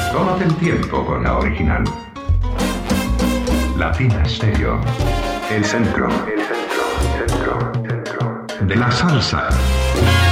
Tómate el tiempo con la original. Latina Stereo. El centro de la salsa.